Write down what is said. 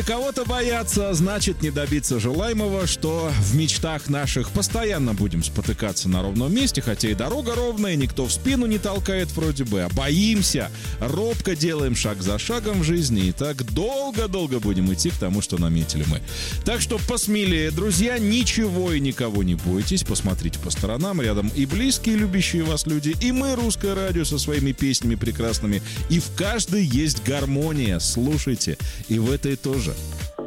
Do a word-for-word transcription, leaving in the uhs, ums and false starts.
Кого-то бояться, значит не добиться желаемого, что в мечтах наших постоянно будем спотыкаться на ровном месте, хотя и дорога ровная, никто в спину не толкает вроде бы, а боимся, робко делаем шаг за шагом в жизни и так долго-долго будем идти к тому, что наметили мы. Так что посмелее, друзья, ничего и никого не бойтесь, посмотрите по сторонам, рядом и близкие, любящие вас люди, и мы, Русское радио, со своими песнями прекрасными, и в каждой есть гармония, слушайте, и в этой тоже.